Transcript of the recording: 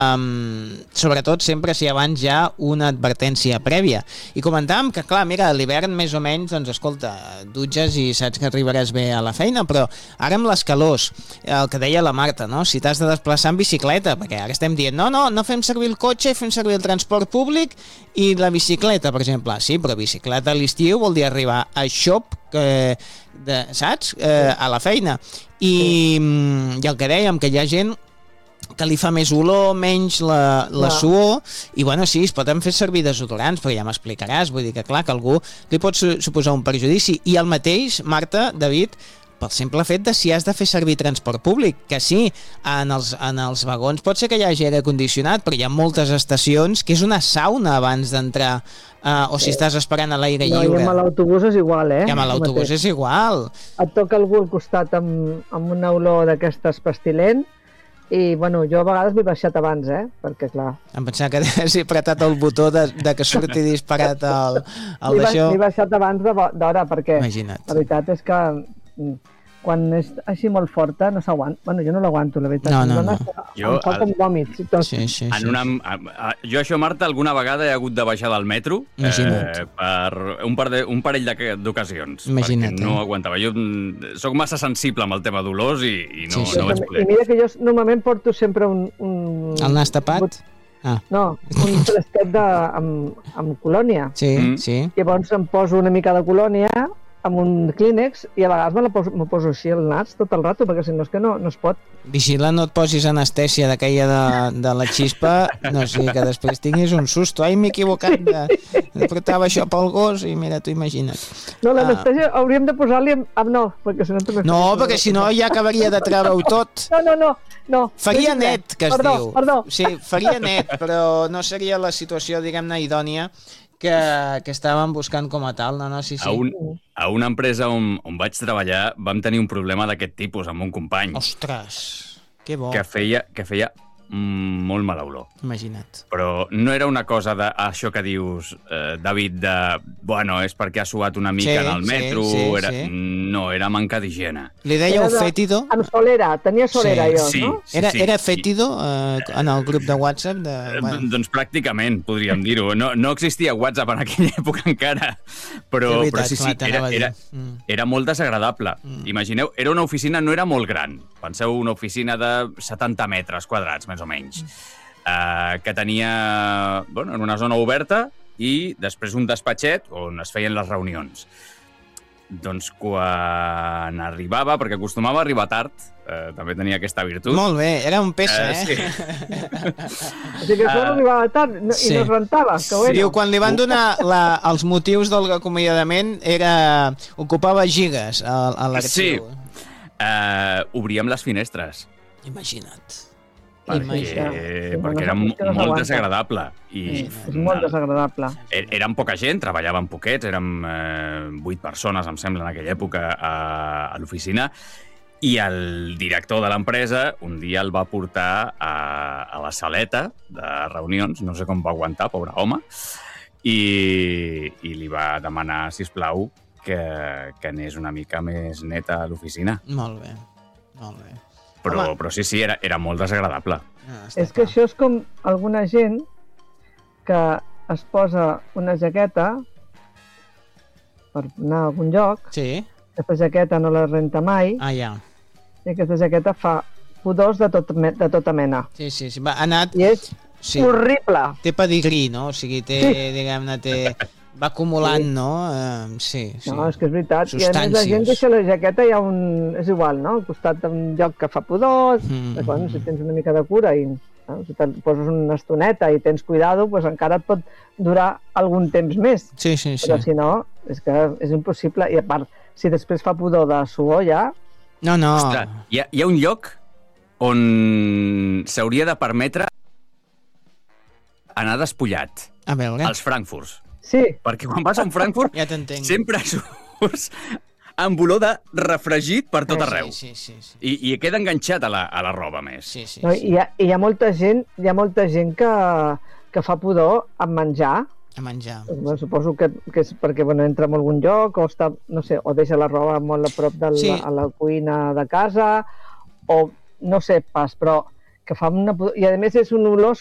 sobretot sempre si abans hi ha una advertència prèvia. I comentàvem que, clar, mira, a l'hivern més o menys, doncs escolta, dutxes i saps que arribaràs bé a la feina, però ara amb les calors, el que deia la Marta, no? Si t'has de desplaçar en bicicleta, perquè ara estem dient no fem servir el cotxe, fem servir el transport públic i la bicicleta, per exemple. Sí, però bicicleta a l'estiu vol dir arribar a xop, saps? A la feina. I el que dèiem, que hi ha gent que li fa més olor, menys la suor, i bueno, sí, es poden fer servir desodorants, però ja m'explicaràs, vull dir que clar, que algú li pot suposar un perjudici. I el mateix, Marta, David, pel simple fet de si has de fer servir transport públic, que sí, en els vagons pot ser que hi hagi aire condicionat, però hi ha moltes estacions que és una sauna abans d'entrar, o si estàs esperant a l'aire lliure. I amb l'autobús és igual, I amb l'autobús és igual. Et toca algú al costat amb una olor d'aquestes pestilent, i, bueno, jo a vegades m'he baixat abans, perquè, clar... Em pensava que havies apretat el botó de que surti disparat el d'això. M'he baixat abans d'hora, perquè Imagina't. La veritat és que quan és així molt forta no s'aguanta. Bueno, jo no l'aguanto, la veritat. No. Em fa com vòmits. Sí. Jo això, Marta, alguna vegada he hagut de baixar del metro per un parell d'ocasions. Imagina't. Perquè no aguantava. Jo sóc massa sensible amb el tema d'olors i no vaig poder. I mira que jo normalment porto sempre un... El nas tapat? No, un fresquet amb colònia. Sí. Llavors em poso una mica de colònia amb un clínex i a vegades me poso així el nas tot el rato, perquè si no és que no es pot. Vigila, no et posis anestèsia d'aquella de la xispa, no sigui que després tinguis un susto. Ai, m'he equivocat, portava això pel gos i mira, tu imagina't. No, l'anestèsia hauríem de posar-li no, perquè si no també... No, perquè si no ja acabaria de treure-ho tot. No. Faria net, que es diu. Perdó. Sí, faria net, però no seria la situació, diguem-ne, idònia que estàvem buscant com a tal. No, sí. A una empresa on vaig treballar vam tenir un problema d'aquest tipus amb un company. Ostres, que bo. Que feia molt mala olor. Imagina't. Però no era una cosa d'això que dius, David, bueno, és perquè ha suat una mica en el metro. No, era manca d'higiene. Li dèieu fétido? Amb solera, tenia solera jo, no? Era fétido en el grup de WhatsApp? Doncs pràcticament, podríem dir-ho. No existia WhatsApp en aquella època encara, però sí, era molt desagradable. Imagineu, era una oficina, no era molt gran. Penseu una oficina de 70 metres quadrats, més o menys, que tenia en una zona oberta i després un despatxet on es feien les reunions. Doncs quan arribava, perquè acostumava a arribar tard, també tenia aquesta virtut. Molt bé, era un peça, Sí. O sigui que quan arribava tard i no es rentava. Diu, quan li van donar els motius del acomiadament ocupava gigas a l'arxiu. Sí, obríem les finestres. Imagina't. Perquè era molt desagradable. És molt desagradable. Érem poca gent, treballàvem poquets, érem 8 persones, em sembla, en aquella època a l'oficina, i el director de l'empresa un dia el va portar a la saleta de reunions, no sé com va aguantar, pobre home, i li va demanar, sisplau, que anés una mica més neta a l'oficina. Molt bé. Però sí, era molt desagradable. És que això és com alguna gent que es posa una jaqueta per anar a algun lloc, aquesta jaqueta no la renta mai, i aquesta jaqueta fa pudors de tota mena. Sí, ha anat... I és horrible. Té pedigrí, no? O sigui, diguem-ne, va acumulant, no? Sí. No, és que és veritat. I a més la gent deixa la jaqueta és igual, no? Al costat d'un lloc que fa pudor, si tens una mica de cura i si te'n poses una estoneta i tens cuidado, doncs encara et pot durar algun temps més. Sí. Però si no, és que és impossible. I a part, si després fa pudor de suor ja... No. Ostres, hi ha un lloc on s'hauria de permetre anar despullat. A veure. Els Frankfurts. Sí. Perquè quan vas a un Frankfurt sempre surts amb olor de refregit per tot arreu. Sí. I queda enganxat a la roba més. Sí. No, hi ha molta gent que fa pudor amb menjar. A menjar. Bueno, suposo que és perquè entra en algun lloc o està, no sé, o deixa la roba molt a prop a la cuina de casa, o no sé pas, però que fa una... I a més és un olor